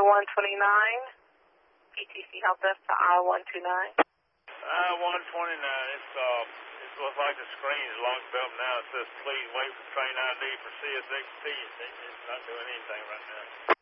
I-129. PTC help desk to I-129. I-129, it looks like the screen is locked up now. It says, please wait for train ID for CSXT. It's not doing anything right now.